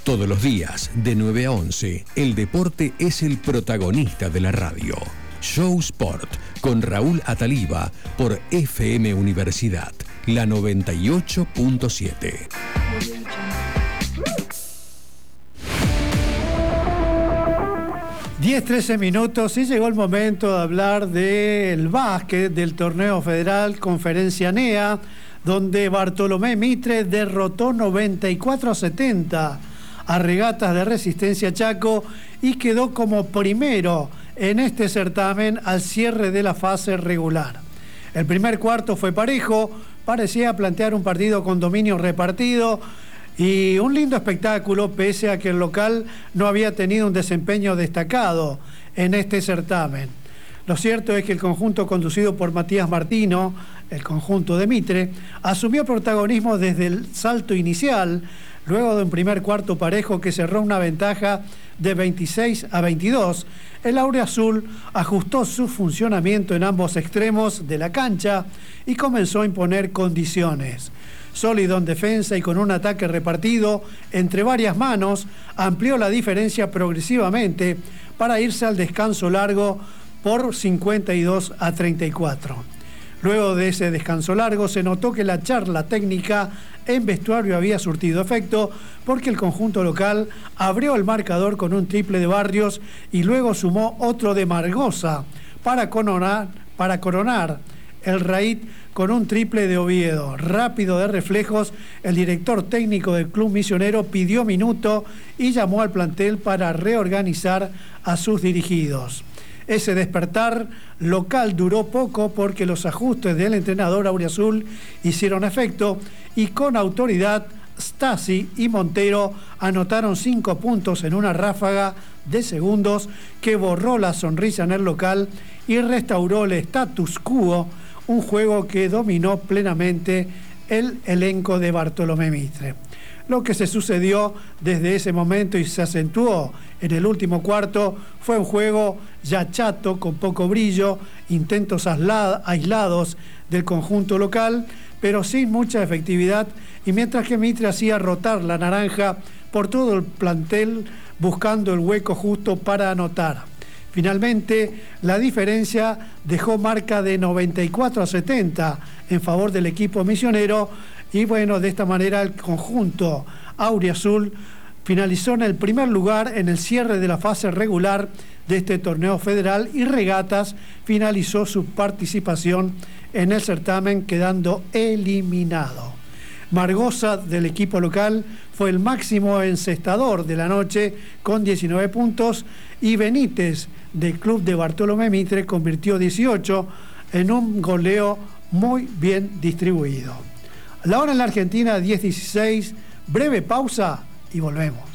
Todos los días, de 9 a 11, el deporte es el protagonista de la radio. Show Sport, con Raúl Ataliba, por FM Universidad, la 98.7. 10-13 minutos y llegó el momento de hablar del básquet del torneo federal Conferencia NEA, donde Bartolomé Mitre derrotó 94-70 a Regatas de Resistencia Chaco y quedó como primero en este certamen al cierre de la fase regular. El primer cuarto fue parejo, parecía plantear un partido con dominio repartido y un lindo espectáculo, pese a que el local no había tenido un desempeño destacado en este certamen. Lo cierto es que el conjunto conducido por Matías Martino, el conjunto de Mitre, asumió protagonismo desde el salto inicial, luego de un primer cuarto parejo que cerró una ventaja de 26-22. El Auriazul ajustó su funcionamiento en ambos extremos de la cancha y comenzó a imponer condiciones. Sólido en defensa y con un ataque repartido entre varias manos, amplió la diferencia progresivamente para irse al descanso largo por 52-34. Luego de ese descanso largo se notó que la charla técnica en vestuario había surtido efecto, porque el conjunto local abrió el marcador con un triple de Barrios y luego sumó otro de Margosa para coronar el raid con un triple de Oviedo. Rápido de reflejos, el director técnico del club misionero pidió minuto y llamó al plantel para reorganizar a sus dirigidos. Ese despertar local duró poco porque los ajustes del entrenador auriazul hicieron efecto y con autoridad Stasi y Montero anotaron 5 puntos en una ráfaga de segundos que borró la sonrisa en el local y restauró el status quo, un juego que dominó plenamente el elenco de Bartolomé Mitre. Lo que se sucedió desde ese momento y se acentuó en el último cuarto fue un juego ya chato, con poco brillo, intentos aislados del conjunto local, pero sin mucha efectividad, y mientras que Mitre hacía rotar la naranja por todo el plantel buscando el hueco justo para anotar. Finalmente, la diferencia dejó marca de 94-70 en favor del equipo misionero y bueno, de esta manera el conjunto auriazul finalizó en el primer lugar en el cierre de la fase regular de este torneo federal y Regatas finalizó su participación en el certamen quedando eliminado. Margosa, del equipo local, fue el máximo encestador de la noche con 19 puntos y Benítez, del club de Bartolomé Mitre, convirtió 18 en un goleo muy bien distribuido. La hora en la Argentina, 10:16, breve pausa y volvemos.